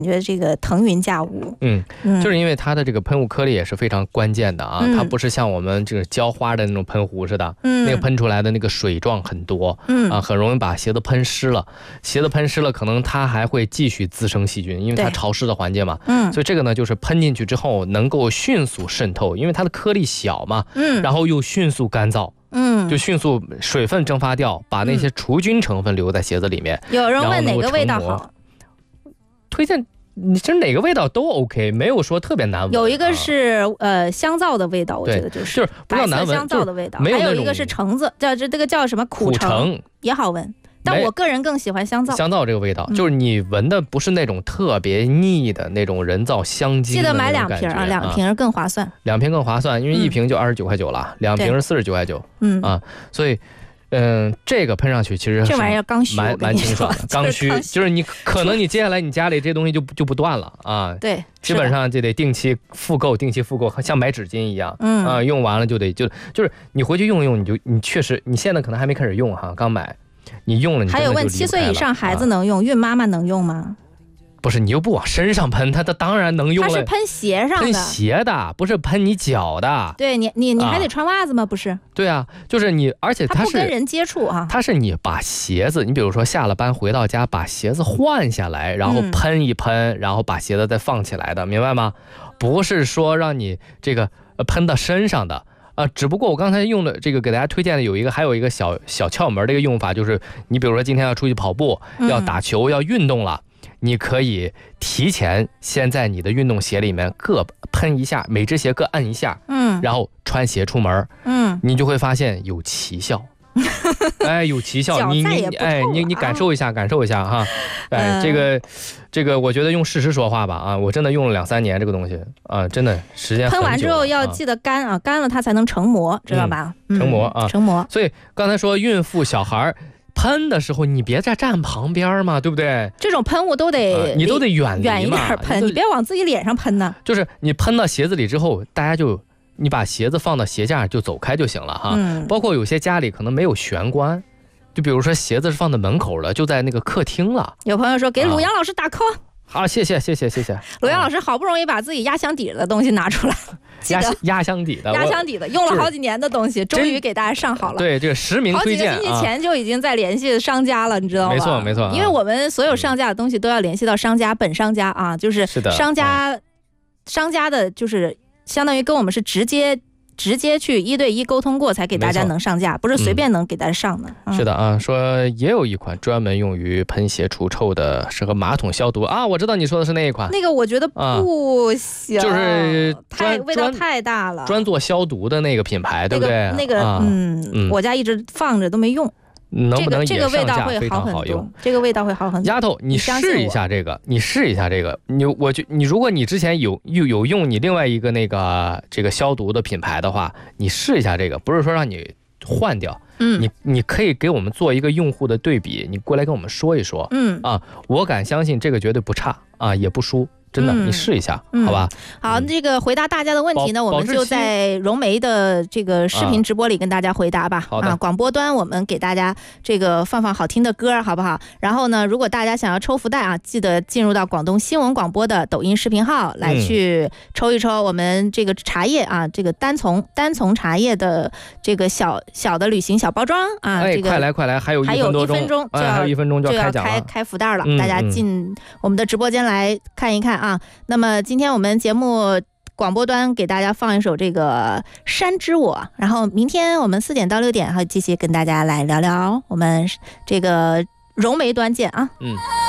觉这个腾云驾雾。 就是因为它的这个喷雾颗粒也是非常关键的啊，它不是像我们这个浇花的那种喷壶似的，那个喷出来的那个水状很多，很容易把鞋子喷湿了。鞋子喷湿了，可能它还会继续滋生细菌，因为它潮湿的环境嘛。所以这个呢，就是喷进去之后能够迅速渗透，因为它的颗粒小嘛，然后又迅速干燥。就迅速水分蒸发掉，把那些除菌成分留在鞋子里面。 有人问哪个味道好？ 推荐你其实哪个味道都 OK， 没有说特别难闻。 有一个是香皂的味道，我觉得就是不要难闻， 香皂的味道。 还有一个是橙子，这个叫什么苦橙，也好闻。但我个人更喜欢香皂。 香皂这个味道，就是你闻的不是那种特别腻的那种人造香精。 记得买2瓶啊，2瓶更划算。 2瓶更划算，因为1瓶就29块9了，2瓶是49块9。所以。这个喷上去其实这玩意儿刚需， 蛮清爽的。刚需就是你可能你接下来你家里这东西就不断了啊。 对， 基本上就得定期复购，像买纸巾一样。用完了就是你回去用一用，你确实你现在可能还没开始用哈，刚买，你用了你还有问7岁以上孩子能用，孕妈妈能用吗？ 不是，你又不往身上喷，它当然能用了。 它是喷鞋上的， 喷鞋的，不是喷你脚的。 对你还得穿袜子吗？不是。 对啊，就是你，而且它不跟人接触啊。 它是你把鞋子，你比如说下了班回到家，把鞋子换下来，然后喷一喷，然后把鞋子再放起来的，明白吗？不是说让你这个喷到身上的。只不过我刚才用的这个给大家推荐的还有一个小窍门的一个用法，就是你比如说今天要出去跑步，要打球，要运动了。你可以提前先在你的运动鞋里面各喷一下，每只鞋各按一下，然后穿鞋出门，你就会发现有奇效。有奇效，你感受一下哈。这个我觉得用事实说话吧啊，我真的用了2-3年这个东西啊，真的时间很久。 喷完之后要记得干啊，干了它才能成膜，知道吧？ 成膜啊， 成膜。 所以刚才说孕妇小孩喷的时候，你别再站旁边嘛，对不对？ 这种喷雾都得你都得远一点喷，你别往自己脸上喷呢。 就是你喷到鞋子里之后，你把鞋子放到鞋架就走开就行了哈。包括有些家里可能没有玄关，就比如说鞋子是放在门口了，就在那个客厅了。 有朋友说给鲁阳老师打 call。 好，谢谢。 鲁阳老师好不容易把自己压箱底的东西拿出来。 压箱底的用了好几年的东西，终于给大家上好了。 对，这个实名推荐， 好几个星期前就已经在联系商家了，你知道吗？ 没错。 因为我们所有上架的东西都要联系到本商家啊，就是商家的，就是相当于跟我们是直接去1对1沟通过才给大家能上架，不是随便能给大家上的。 是的啊，说也有一款专门用于喷鞋除臭的，适合马桶消毒啊。我知道你说的是那一款， 那个我觉得不行， 就是味道太大了， 专做消毒的那个品牌，对不对？ 我家一直放着都没用。 能不能这个味道会好很多？这个味道会好很多。 丫头，你试一下这个，你如果你之前有用你另外一个这个消毒的品牌的话，你试一下这个，不是说让你换掉，你可以给我们做一个用户的对比，你过来跟我们说一说，我敢相信这个绝对不差啊，也不输。真的，你试一下，好吧？ 好，这个回答大家的问题呢，我们就在融媒的这个视频直播里跟大家回答吧。 好的， 广播端我们给大家这个放好听的歌，好不好？然后呢，如果大家想要抽福袋啊，记得进入到广东新闻广播的抖音视频号来去抽一抽我们这个茶叶啊，这个单丛茶叶的这个小的旅行小包装啊。这个快来，还有1分钟，还有1分钟就要开福袋了，大家进我们的直播间来看一看。那么今天我们节目广播端给大家放一首这个山之我，然后明天我们4点到6点还继续跟大家来聊聊我们这个融媒端见啊。